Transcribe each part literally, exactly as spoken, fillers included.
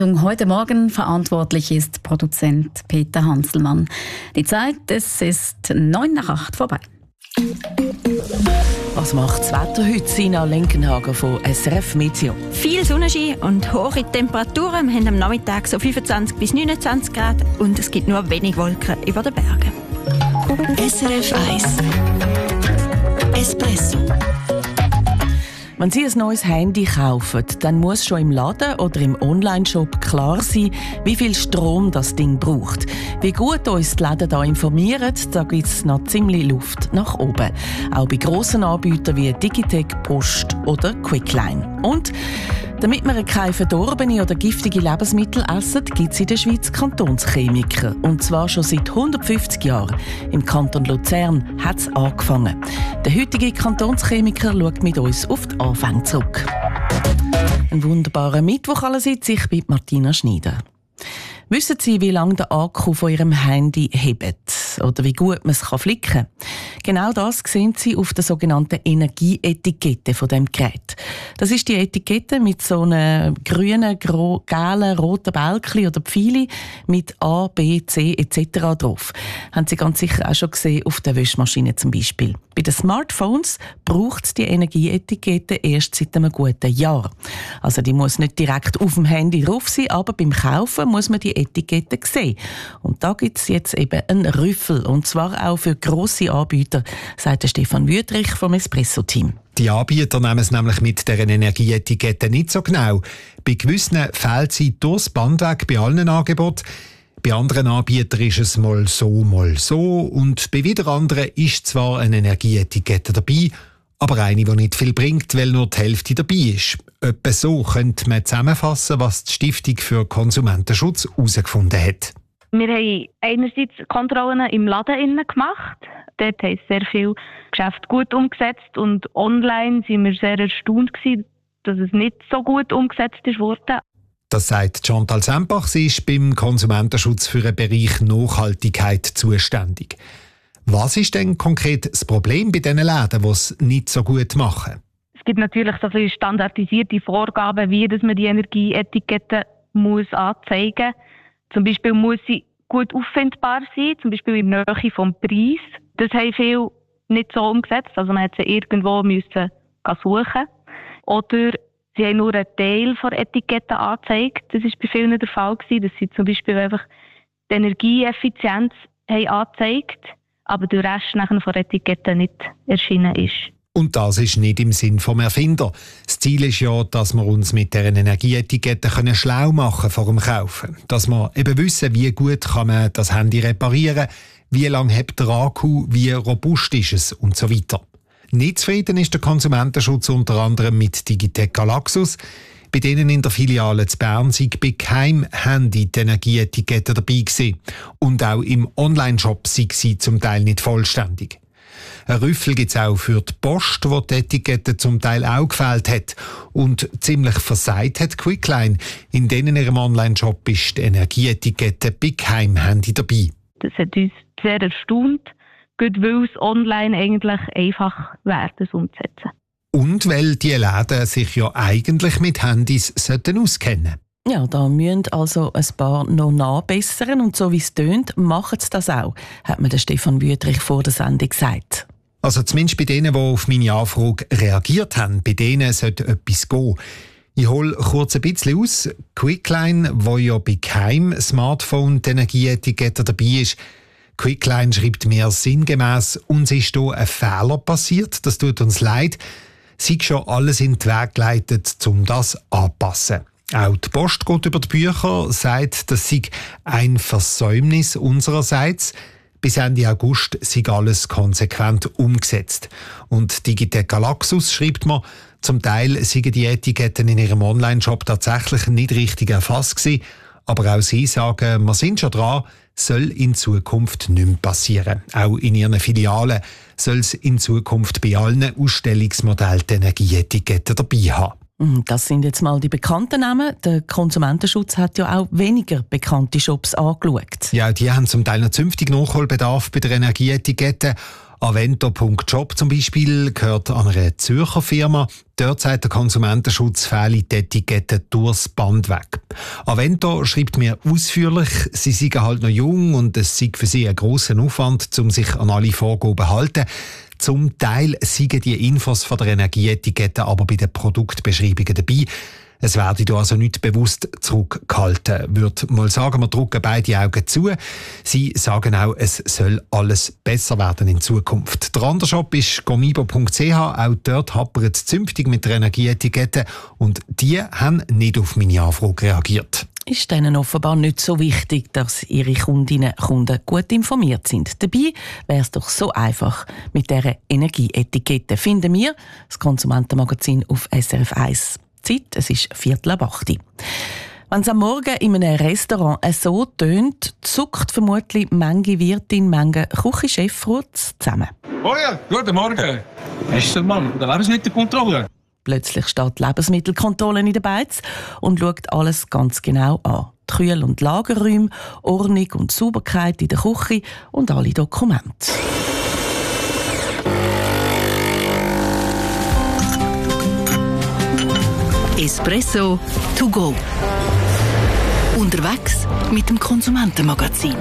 Heute Morgen verantwortlich ist Produzent Peter Hanselmann. Die Zeit, es ist neun nach acht vorbei. Was macht das Wetter heute? Sina Lenkenhager von S R F Meteo. Viel Sonnenschein und hohe Temperaturen. Wir haben am Nachmittag so fünfundzwanzig bis neunundzwanzig Grad und es gibt nur wenig Wolken über den Bergen. S R F eins Espresso. Wenn Sie ein neues Handy kaufen, dann muss schon im Laden oder im Online-Shop klar sein, wie viel Strom das Ding braucht. Wie gut uns die Läden da informieren, da gibt es noch ziemlich Luft nach oben. Auch bei grossen Anbietern wie Digitec, Post oder Quickline. Und damit wir keine verdorbene oder giftige Lebensmittel essen, gibt es in der Schweiz Kantonschemiker. Und zwar schon seit hundertfünfzig Jahren. Im Kanton Luzern hat es angefangen. Der heutige Kantonschemiker schaut mit uns auf die Anfänge zurück. Einen wunderbaren Mittwoch allerseits. Ich bin Martina Schneider. Wissen Sie, wie lange der Akku von Ihrem Handy hebt? Oder wie gut man es flicken kann? Genau das sehen Sie auf der sogenannten Energieetikette von dem Gerät. Das ist die Etikette mit so einem grünen, gro- gelben, roten Bälkchen oder Pfeili mit A, B, C et cetera drauf. Haben Sie ganz sicher auch schon gesehen auf der Wäschmaschine zum Beispiel. Bei den Smartphones braucht es die Energieetikette erst seit einem guten Jahr. Also die muss nicht direkt auf dem Handy drauf sein, aber beim Kaufen muss man die Etikette sehen. Und da gibt es jetzt eben einen Rüffel, und zwar auch für grosse Anbieter, sagt der Stefan Wüthrich vom Espresso-Team. Die Anbieter nehmen es nämlich mit deren Energieetikette nicht so genau. Bei gewissen fehlt sie durchs Band weg bei allen Angeboten. Bei anderen Anbietern ist es mal so, mal so. Und bei wieder anderen ist zwar eine Energieetikette dabei, aber eine, die nicht viel bringt, weil nur die Hälfte dabei ist. Etwa so könnte man zusammenfassen, was die Stiftung für Konsumentenschutz herausgefunden hat. Wir haben einerseits Kontrollen im Laden gemacht. Dort haben sehr viele Geschäfte gut umgesetzt und online waren wir sehr erstaunt gewesen, dass es nicht so gut umgesetzt wurde. Das sagt Chantal Sempach. Sie ist beim Konsumentenschutz für den Bereich Nachhaltigkeit zuständig. Was ist denn konkret das Problem bei diesen Läden, die es nicht so gut machen? Es gibt natürlich so viele standardisierte Vorgaben, wie dass man die Energieetikette muss anzeigen muss. Zum Beispiel muss sie gut auffindbar sein, zum Beispiel in der Nähe vom Preis. Das haben viele nicht so umgesetzt. Also man musste sie irgendwo müssen suchen. Oder sie haben nur einen Teil der Etikette angezeigt. Das war bei vielen der Fall gewesen, dass sie zum Beispiel einfach die Energieeffizienz haben angezeigt, aber der Rest nachher von der Etikette nicht erschienen ist. Und das ist nicht im Sinn vom Erfinder. Das Ziel ist ja, dass wir uns mit deren Energieetikette können schlau machen vor dem Kaufen. Dass wir eben wissen, wie gut kann man das Handy reparieren, wie lange hat der Akku, wie robust ist es und so weiter. Nicht zufrieden ist der Konsumentenschutz unter anderem mit Digitec Galaxus. Bei denen in der Filiale zu Bern sei bei keinem Handy die Energieetikette dabei gewesen. Und auch im Online-Shop sei sie zum Teil nicht vollständig. Ein Rüffel gibt es auch für die Post, wo die Etikette zum Teil auch gefehlt hat. Und ziemlich versagt hat Quickline. In denen ihrem Online-Shop ist die Energieetikette bei keinem Handy dabei. Das hat uns sehr erstaunt, weil es online eigentlich einfach wäre, das umzusetzen. Und weil die Läden sich ja eigentlich mit Handys sollten auskennen. Ja, da müssen also ein paar noch nachbessern und so wie es tönt, machen sie das auch, hat mir der Stefan Wüthrich vor der Sendung gesagt. Also zumindest bei denen, die auf meine Anfrage reagiert haben, bei denen sollte etwas gehen. Ich hole kurz ein bisschen aus. Quickline, wo ja bei keinem Smartphone die Energieetikette dabei ist, Quickline schreibt mir sinngemäss, uns ist hier ein Fehler passiert, das tut uns leid. Sie hat schon alles in den Weg geleitet, um das anzupassen. Auch die Post geht über die Bücher, sagt, das sei ein Versäumnis unsererseits. Bis Ende August sei alles konsequent umgesetzt. Und Digitec Galaxus schreibt mir, zum Teil seien die Etiketten in ihrem Online-Shop tatsächlich nicht richtig erfasst gewesen. Aber auch sie sagen, wir sind schon dran, soll in Zukunft nicht mehr passieren. Auch in ihren Filialen soll es in Zukunft bei allen Ausstellungsmodellen die Energieetiketten dabei haben. Das sind jetzt mal die bekannten Namen. Der Konsumentenschutz hat ja auch weniger bekannte Shops angeschaut. Ja, die haben zum Teil noch zünftig Nachholbedarf bei der Energieetikette. Avento Punkt Job zum Beispiel gehört an einer Zürcher Firma. Dort sagt der Konsumentenschutz, fehle die Etikette durchs Band weg. Avento schreibt mir ausführlich, sie seien halt noch jung und es sei für sie ein grosser Aufwand, um sich an alle Vorgaben zu halten. Zum Teil seien die Infos von der Energieetikette aber bei den Produktbeschreibungen dabei. Es werde hier also nicht bewusst zurückgehalten. Ich würde mal sagen, wir drücken beide Augen zu. Sie sagen auch, es soll alles besser werden in Zukunft. Der andere Shop ist gomibo Punkt c h. Auch dort hapert es zünftig mit der Energieetikette. Und die haben nicht auf meine Anfrage reagiert. Ist ihnen offenbar nicht so wichtig, dass ihre Kundinnen und Kunden gut informiert sind. Dabei wäre es doch so einfach mit dieser Energieetikette, finden wir, das Konsumentenmagazin auf S R F eins. Zeit, es ist Viertel ab acht. Wenn es am Morgen in einem Restaurant so tönt, zuckt vermutlich manche Wirtin, manche Küchenchef zusammen. Oh ja, guten Morgen. Hast du mal die Lebensmittelkontrolle? Plötzlich steht die Lebensmittelkontrolle in der Beiz und schaut alles ganz genau an. Die Kühl- und Lagerräume, Ordnung und Sauberkeit in der Küche und alle Dokumente. Espresso to go. Unterwegs mit dem Konsumentenmagazin.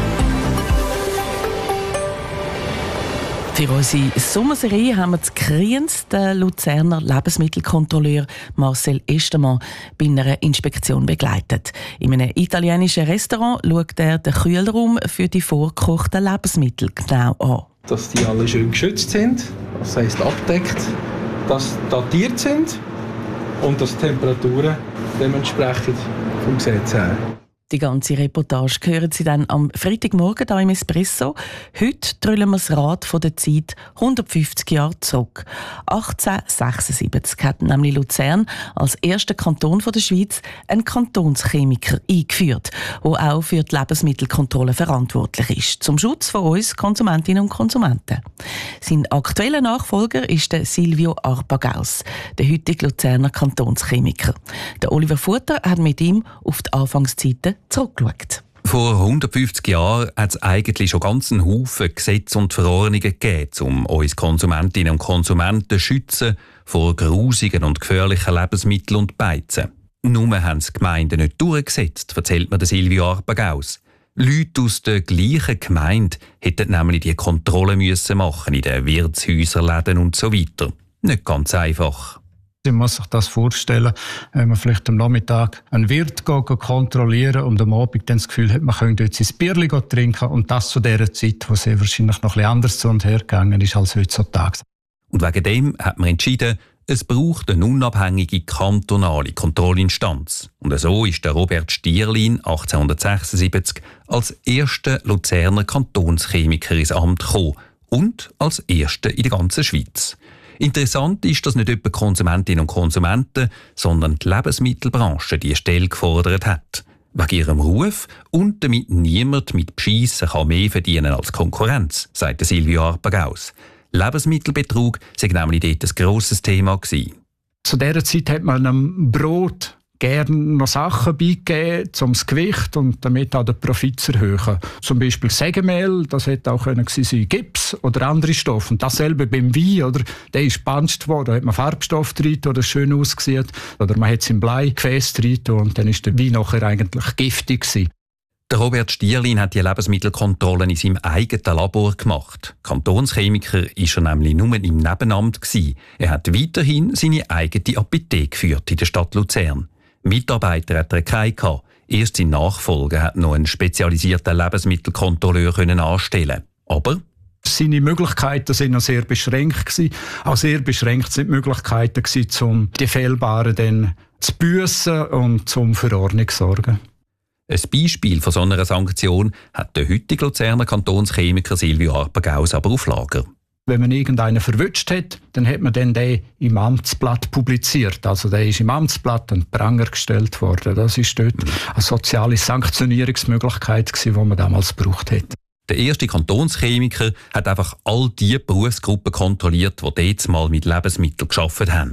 Für unsere Sommerserie haben wir das kriendsten Luzerner Lebensmittelkontrolleur Marcel Estermann bei einer Inspektion begleitet. In einem italienischen Restaurant schaut er den Kühlraum für die vorgekochten Lebensmittel genau an. Dass die alle schön geschützt sind, das heisst abdeckt, dass datiert sind und dass die Temperaturen dementsprechend vom Gesetz her. Die ganze Reportage hören Sie dann am Freitagmorgen hier im Espresso. Heute drüllen wir das Rad von der Zeit hundertfünfzig Jahre zurück. achtzehnhundertsechsundsiebzig hat nämlich Luzern als erster Kanton der Schweiz einen Kantonschemiker eingeführt, der auch für die Lebensmittelkontrolle verantwortlich ist, zum Schutz von uns Konsumentinnen und Konsumenten. Sein aktueller Nachfolger ist der Silvio Arpagaus, der heutige Luzerner Kantonschemiker. Der Oliver Futter hat mit ihm auf die Anfangszeiten zurückgeschaut. Vor hundertfünfzig Jahren hat es eigentlich schon ganz einen Haufen Gesetze und Verordnungen gegeben, um uns Konsumentinnen und Konsumenten zu schützen vor grusigen und gefährlichen Lebensmitteln und Beizen. Nur haben es die Gemeinden nicht durchgesetzt, erzählt mir Silvio Arpagaus. Leute aus der gleichen Gemeinde hätten nämlich die Kontrolle müssen machen in den Wirtshäusern, Läden und so weiter. Nicht ganz einfach. Man muss sich das vorstellen, wenn man vielleicht am Nachmittag einen Wirt kontrollieren und am Abend dann das Gefühl hat, man könnte jetzt ins Bierli trinken und das zu dieser Zeit, wo sehr wahrscheinlich noch ein bisschen anders zu und her gegangen ist als heutzutage. Und wegen dem hat man entschieden, es braucht eine unabhängige kantonale Kontrollinstanz. Und so ist der Robert Stierlin achtzehnhundertsechsundsiebzig als erster Luzerner Kantonschemiker ins Amt gekommen und als erster in der ganzen Schweiz. Interessant ist, dass nicht etwa Konsumentinnen und Konsumenten, sondern die Lebensmittelbranche diese Stelle gefordert hat. Wegen ihrem Ruf und damit niemand mit Beschissen kann mehr verdienen als Konkurrenz, sagte Silvio Arpagaus. Lebensmittelbetrug sei nämlich dort ein grosses Thema gewesen. Zu dieser Zeit hat man einem Brot gerne noch Sachen beigegeben, um das Gewicht und damit auch den Profit zu erhöhen. Zum Beispiel Sägemehl, das hätte auch können sein Gips oder andere Stoffe. Und dasselbe beim Wein, oder? Der ist gepanscht worden, da hat man Farbstoff drin, der schön aussieht. Oder man hat es im Bleigefäß drin und dann ist der Wein nachher eigentlich giftig gewesen. Der Robert Stierlin hat die Lebensmittelkontrollen in seinem eigenen Labor gemacht. Kantonschemiker war er nämlich nur im Nebenamt gewesen. Er hat weiterhin seine eigene Apotheke geführt in der Stadt Luzern. Mitarbeiter hat er keine gehabt. Erst sein Nachfolger hat noch einen spezialisierten Lebensmittelkontrolleur anstellen. Aber seine Möglichkeiten waren noch sehr beschränkt gewesen. Auch sehr beschränkt sind die Möglichkeiten gewesen, um die Fehlbaren dann zu büssen und zum Verordnung zu sorgen. Ein Beispiel von so einer Sanktion hat der heutige Luzerner Kantonschemiker Silvio Arpagaus aber auf Lager. Wenn man irgendeinen verwünscht hat, dann hat man dann den im Amtsblatt publiziert. Also der ist im Amtsblatt an den Pranger gestellt worden. Das ist dort eine soziale Sanktionierungsmöglichkeit gewesen, die man damals gebraucht hat. Der erste Kantonschemiker hat einfach all die Berufsgruppen kontrolliert, die dort mal mit Lebensmitteln gearbeitet haben.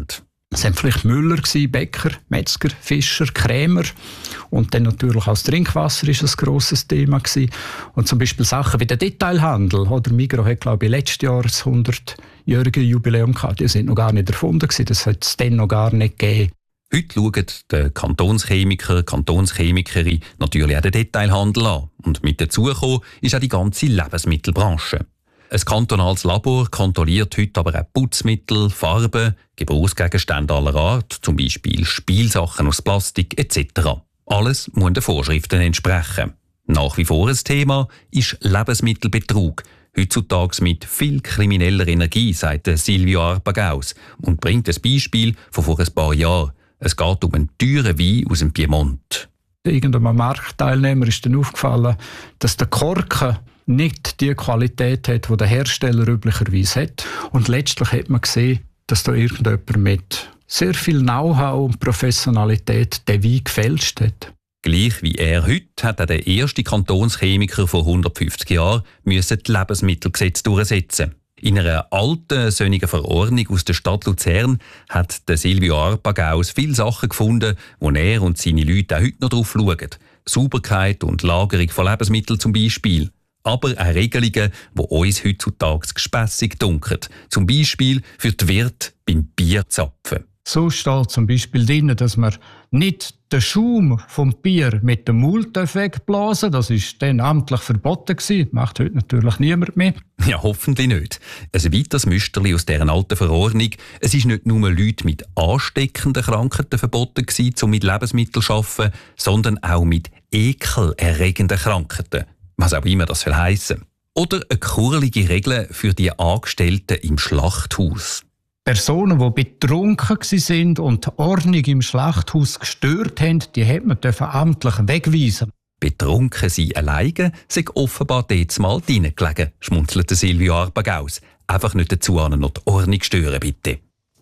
Es waren vielleicht Müller, Bäcker, Metzger, Fischer, Krämer. Und dann natürlich auch das Trinkwasser war ein grosses Thema gewesen. Und zum Beispiel Sachen wie der Detailhandel. Oder Migros hat, glaube ich, letztes Jahr das hundertjährige Jubiläum gehabt. Die sind noch gar nicht erfunden gewesen. Das hat es dann noch gar nicht gegeben. Heute schauen der Kantonschemiker, Kantonschemikerin natürlich auch den Detailhandel an. Und mit dazugekommen ist auch die ganze Lebensmittelbranche. Ein kantonales Labor kontrolliert heute aber auch Putzmittel, Farben, Gebrauchsgegenstände aller Art, zum Beispiel Spielsachen aus Plastik et cetera. Alles muss den Vorschriften entsprechen. Nach wie vor ein Thema ist Lebensmittelbetrug. Heutzutage mit viel krimineller Energie, sagt Silvio Arpagaus und bringt ein Beispiel von vor ein paar Jahren. Es geht um einen teuren Wein aus dem Piemont. Irgendeinem Marktteilnehmer ist dann aufgefallen, dass der Korken nicht die Qualität hat, die der Hersteller üblicherweise hat. Und letztlich hat man gesehen, dass da irgendjemand mit sehr viel Know-how und Professionalität den Wein gefälscht hat. Gleich wie er heute hat auch der erste Kantonschemiker vor hundertfünfzig Jahren müssen die Lebensmittelgesetze durchsetzen. In einer alten, sonnigen Verordnung aus der Stadt Luzern hat der Silvio Arpagaus viele Sachen gefunden, wo er und seine Leute auch heute noch drauf schauen. Sauberkeit und Lagerung von Lebensmitteln zum Beispiel. Aber auch Regelungen, die uns heutzutage gespässig dunkeln. Zum Beispiel für die Wirte beim Bierzapfen. So steht zum Beispiel drin, dass man nicht den Schaum vom Bier mit dem Mund wegblasen darf. Das war dann amtlich verboten gewesen. Macht heute natürlich niemand mehr. Ja, hoffentlich nicht. Ein weiteres Müsterli aus dieser alten Verordnung. Es ist nicht nur Leute mit ansteckenden Krankheiten verboten gewesen, um mit Lebensmitteln zu arbeiten, sondern auch mit ekelerregenden Krankheiten. Was auch immer das heissen. Oder eine kurlige Regel für die Angestellten im Schlachthaus. Personen, die betrunken waren und die Ordnung im Schlachthaus gestört haben, die hat man amtlich wegweisen. Betrunken sein alleine sei offenbar dort mal reingelegen, schmunzelte Silvio Arpagaus. Einfach nicht dazu an noch die Ordnung stören, bitte.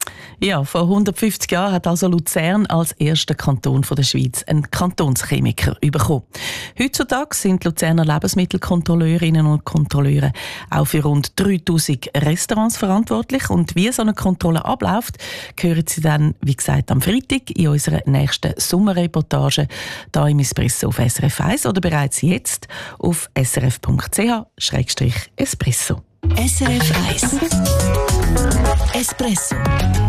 Ja, vor hundertfünfzig Jahren hat also Luzern als erster Kanton der Schweiz einen Kantonschemiker bekommen. Heutzutage sind die Luzerner Lebensmittelkontrolleurinnen und Kontrolleure auch für rund dreitausend Restaurants verantwortlich. Und wie so eine Kontrolle abläuft, hören Sie dann, wie gesagt, am Freitag in unserer nächsten Sommerreportage hier im Espresso auf S R F eins oder bereits jetzt auf s r f punkt c h slash espresso. S R F eins Espresso.